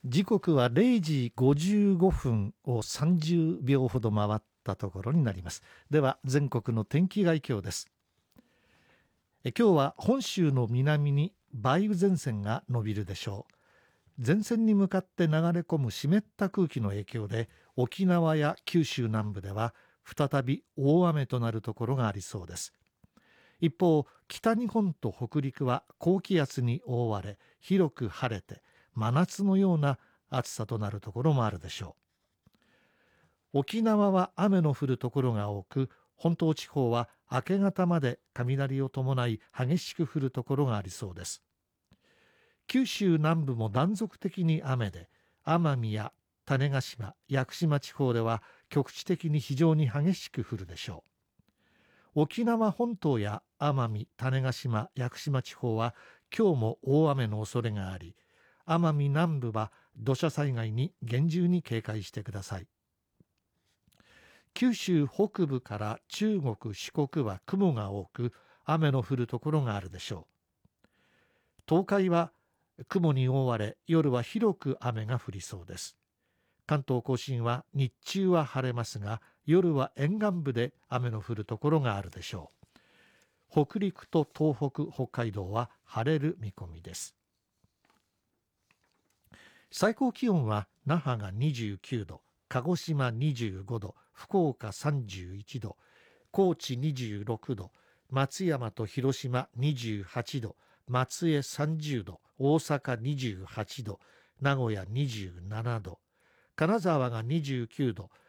時刻は0時55分を30秒ほど回ったところになります。では全国の天気概況です。今日は本州の南に梅雨前線が伸びるでしょう。前線に向かって流れ込む湿った空気の影響で沖縄や九州南部では再び大雨となるところがありそうです。一方、北日本と北陸は高気圧に覆われ広く晴れて真夏のような暑さとなるところもあるでしょう。沖縄は雨の降るところが多く、本島地方は明け方まで雷を伴い激しく降るところがありそうです。九州南部も断続的に雨で、奄美や種子島、屋久島地方では局地的に非常に激しく降るでしょう。沖縄本島や奄美、種子島、屋久島地方は今日も大雨の恐れがあり、奄美南部は土砂災害に厳重に警戒してください。九州北部から中国、四国は雲が多く雨の降るところがあるでしょう。東海は雲に覆われ夜は広く雨が降りそうです。関東甲信は日中は晴れますが夜は沿岸部で雨の降るところがあるでしょう。北陸と東北、北海道は晴れる見込みです。最高気温は那覇が29度、鹿児島25度、福岡31度、高知26度、松山と広島28度、松江30度、大阪28度、名古屋27度、金沢が29度、